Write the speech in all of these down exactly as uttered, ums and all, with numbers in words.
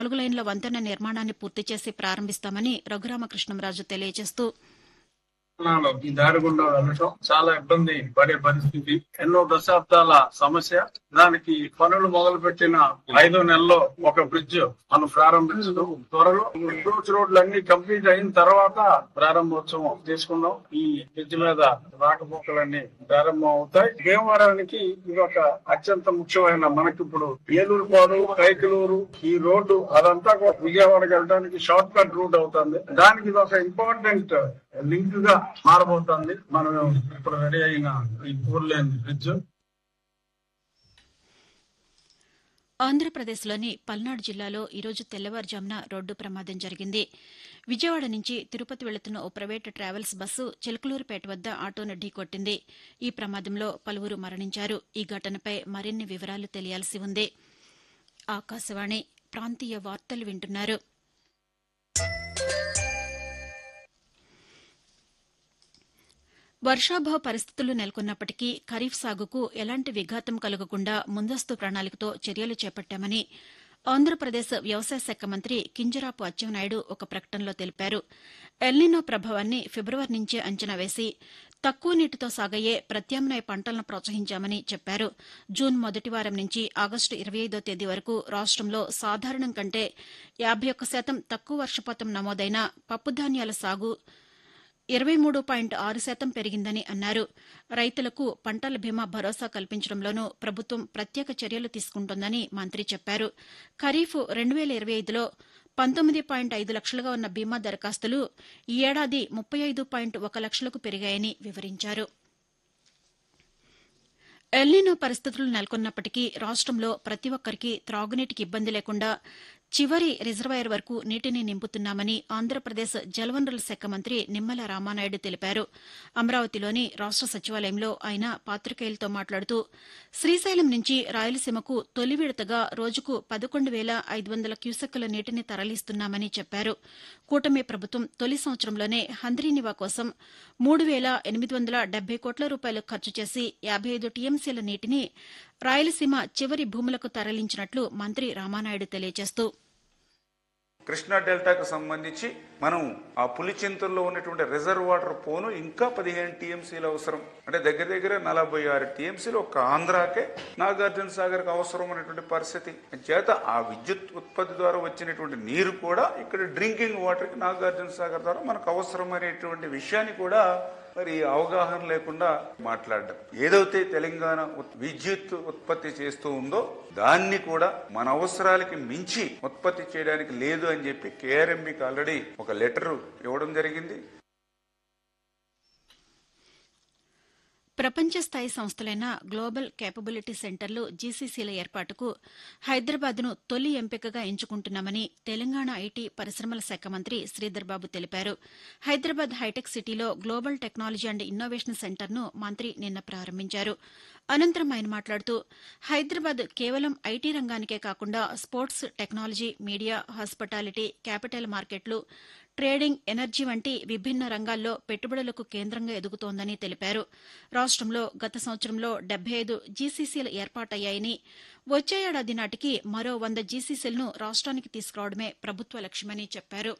నాలుగు లైన్ల వంతెన నిర్మాణాన్ని పూర్తి చేసి ప్రారంభిస్తామని రఘురామకృష్ణంరాజు తెలియజేస్తూ ఈ దారి గుండా వెళ్ళటం చాలా ఇబ్బంది పడే పరిస్థితి, ఎన్నో దశాబ్దాల సమస్య. దానికి పనులు మొదలు పెట్టిన ఐదో నెలలో ఒక బ్రిడ్జ్ మనం ప్రారంభించడం, త్వరలో అప్రోచ్ రోడ్లు అన్ని కంప్లీట్ అయిన తర్వాత ప్రారంభోత్సవం తీసుకున్నాం. ఈ బ్రిడ్జ్ మీద రాకపోకలన్నీ ప్రారంభం అవుతాయి. భీమవరానికి ఇది ఒక అత్యంత ముఖ్యమైన, మనకి ఇప్పుడు ఏలూరు పాడు, కైకలూరు ఈ రోడ్డు అదంతా కూడా విజయవాడకి వెళ్ళడానికి షార్ట్ కట్ రూట్ అవుతుంది. దానికి ఇది ఒక ఇంపార్టెంట్ లింక్ గా మారబోతోంది. మనం ఇప్పుడు రెడీ అయిన ఈ ఫోర్ లేన్ బ్రిడ్జ్. ఆంధ్రప్రదేశ్లోని పల్నాడు జిల్లాలో ఈరోజు తెల్లవారుజామున రోడ్డు ప్రమాదం జరిగింది. విజయవాడ నుంచి తిరుపతి వెళుతున్న ఓ ప్రైవేటు ట్రావెల్స్ బస్సు చిలకలూరుపేట వద్ద ఆటోను ఢీకొట్టింది. ఈ ప్రమాదంలో పలువురు మరణించారు. ఈ ఘటనపై మరిన్ని వివరాలు తెలియాల్సి ఉంది. ఆకాశవాణి ప్రాంతీయ వార్తలు వింటున్నారు. వర్షాభావ పరిస్థితులు నెలకొన్నప్పటికీ ఖరీఫ్ సాగుకు ఎలాంటి విఘాతం కలగకుండా ముందస్తు ప్రణాళికతో చర్యలు చేపట్టామని ఆంధ్రప్రదేశ్ వ్యవసాయ శాఖ మంత్రి కింజరాపు అచ్చెన్నాయుడు ఒక ప్రకటనలో తెలిపారు. ఎల్నినో ప్రభావాన్ని ఫిబ్రవరి నుంచే అంచనా వేసి తక్కువ నీటితో సాగయ్యే ప్రత్యామ్నాయ పంటలను ప్రోత్సహించామని చెప్పారు. జూన్ మొదటి వారం నుంచి ఆగస్టు ఇరవై ఐదో తేదీ వరకు రాష్టంలో సాధారణం కంటే యాబై ఒక్క శాతం తక్కువ వర్షపాతం నమోదైన పప్పుధాన్యాల సాగు ఇరవై మూడు పాయింట్ ఆరు శాతం పెరిగిందని అన్నారు. రైతులకు పంటల బీమా భరోసా కల్పించడంలోనూ ప్రభుత్వం ప్రత్యేక చర్యలు తీసుకుంటోందని మంత్రి చెప్పారు. ఖరీఫ్ రెండు వేల ఇరవై ఐదులో పంతొమ్మిది పాయింట్ ఐదు లక్షలుగా ఉన్న బీమా దరఖాస్తులు ఈ ఏడాది ముప్పై ఐదు పాయింట్ ఒక లక్షలకు పెరిగాయని వివరించారు. ఎల్నినో పరిస్థితులు నెలకొన్నప్పటికీ రాష్టంలో ప్రతి ఒక్కరికి త్రాగునీటికి ఇబ్బంది లేకుండా చివరి రిజర్వాయర్ వరకు నీటిని నింపుతున్నామని ఆంధ్రప్రదేశ్ జలవనరుల శాఖ మంత్రి నిమ్మల రామానాయుడు తెలిపారు. అమరావతిలోని రాష్ట సచివాలయంలో ఆయన పాతికేయులతో మాట్లాడుతూ శ్రీశైలం నుంచి రాయలసీమకు తొలి విడతగా రోజుకు పదకొండు వేల ఐదు వందల క్యూసెక్కుల నీటిని తరలిస్తున్నామని చెప్పారు. కూటమి ప్రభుత్వం తొలి సంవత్సరంలోనే హంద్రీనివా కోసం మూడు వేల ఎనిమిది వందల డెబ్బై కోట్ల రూపాయలు ఖర్చు చేసి యాబై ఐదు టీఎంసీల నీటిని రాయలసీమ చివరి భూములకు తరలించినట్లు మంత్రి రామానాయుడు తెలియజేస్తూ కృష్ణా డెల్టాకు సంబంధించి మనం ఆ పులిచింతల్లో ఉన్నటువంటి రిజర్వ్ వాటర్ పోను ఇంకా పదిహేను టీఎంసీలు అవసరం. అంటే దగ్గర దగ్గర నలభై ఆరు టీఎంసీలు ఒక ఆంధ్రాకే నాగార్జున సాగర్కి అవసరం అనేటువంటి పరిస్థితి చేత ఆ విద్యుత్ ఉత్పత్తి ద్వారా వచ్చినటువంటి నీరు కూడా ఇక్కడ డ్రింకింగ్ వాటర్కి నాగార్జున సాగర్ ద్వారా మనకు అవసరం అనేటువంటి విషయాన్ని కూడా మరి అవగాహన లేకుండా మాట్లాడడం. ఏదైతే తెలంగాణ విద్యుత్ ఉత్పత్తి చేస్తూ ఉందో దాన్ని కూడా మన అవసరాలకి మించి ఉత్పత్తి చేయడానికి లేదు అని చెప్పి కేఆర్ఎంబీకి ఆల్రెడీ ఒక లెటర్ ఇవ్వడం జరిగింది. ప్రపంచ స్థాయి సంస్థలైన గ్లోబల్ కేపబిలిటీ సెంటర్లు జీసీసీల ఏర్పాటుకు హైదరాబాద్ను తొలి ఎంపికగా ఎంచుకుంటున్నామని తెలంగాణ ఐటీ పరిశ్రమల శాఖ మంత్రి శ్రీధర్బాబు తెలిపారు. హైదరాబాద్ హైటెక్ సిటీలో గ్లోబల్ టెక్నాలజీ అండ్ ఇన్నోవేషన్ సెంటర్ను మంత్రి నిన్న ప్రారంభించారు. అనంతరం ఆయన మాట్లాడుతూ హైదరాబాద్ కేవలం ఐటీ రంగానికే కాకుండా sports, technology, media, hospitality, capital మార్కెట్లు, ట్రేడింగ్, ఎనర్జీ వంటి విభిన్న రంగాల్లో పెట్టుబడులకు కేంద్రంగా ఎదుగుతోందని తెలిపారు. రాష్టంలో గత సంవత్సరంలో డెబ్బై ఐదు జీసీసీలు ఏర్పాటయ్యాయని వచ్చే ఏడాది నాటికి మరో వంద జీసీసీలను రాష్ట్రానికి తీసుకురావడమే ప్రభుత్వ లక్ష్యమని చెప్పారు.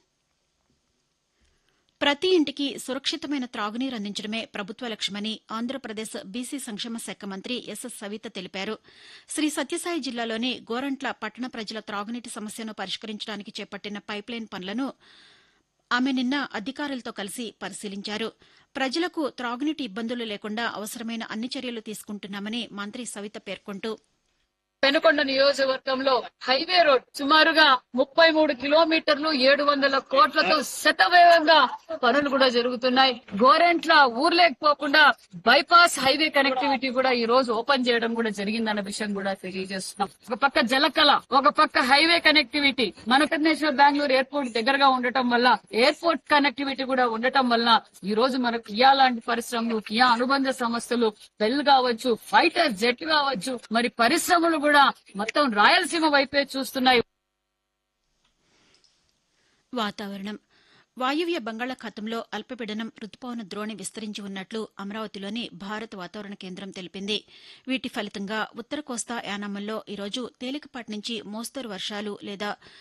ప్రతి ఇంటికి సురక్షితమైన త్రాగునీరు అందించడమే ప్రభుత్వ లక్ష్యమని ఆంధ్రప్రదేశ్ బీసీ సంక్షేమ శాఖ మంత్రి ఎస్ సవిత తెలిపారు. శ్రీ సత్యసాయి జిల్లాలోని గోరంట్ల పట్టణ ప్రజల త్రాగునీటి సమస్యను పరిష్కరించడానికి చేపట్టిన పైప్లైన్ పనులను ఆమె నిన్న అధికారులతో కలిసి పరిశీలించారు. ప్రజలకు త్రాగునీటి ఇబ్బందులు లేకుండా అవసరమైన అన్ని చర్యలు తీసుకుంటున్నామని మంత్రి సవిత పేర్కొంటూ పెనుకొండ నియోజకవర్గంలో హైవే రోడ్ సుమారుగా ముప్పై మూడు కిలోమీటర్లు ఏడు వందల కోట్లతో శతవేగంగా పనులు కూడా జరుగుతున్నాయి. గోరెంట్ల ఊర్లేకపోకుండా బైపాస్ హైవే కనెక్టివిటీ కూడా ఈ రోజు ఓపెన్ చేయడం కూడా జరిగిందన్న విషయం కూడా తెలియజేస్తున్నాం. ఒక పక్క జలకళ, ఒక పక్క హైవే కనెక్టివిటీ, మన ఇంటర్నేషనల్ బెంగళూరు ఎయిర్పోర్ట్ దగ్గరగా ఉండటం వల్ల ఎయిర్పోర్ట్ కనెక్టివిటీ కూడా ఉండటం వల్ల ఈ రోజు మనకు కియా లాంటి పరిశ్రమలు, కియా అనుబంధ సంస్థలు, బెల్ కావచ్చు, ఫైటర్ జెట్ కావచ్చు, మరి పరిశ్రమలు కూడా మొత్తం రాయలసీమ వైపే చూస్తున్నాయి. వాతావరణం వాయువ్య బంగాళాఖాతంలో అల్పపీడనం రుతుపవన ద్రోణి విస్తరించి ఉన్నట్లు అమరావతిలోని భారత వాతావరణ కేంద్రం తెలిపింది. వీటి ఫలితంగా ఉత్తర కోస్తా యానాముల్లో ఈరోజు తేలికపాటి నుంచి మోస్తరు వర్షాలు లేదా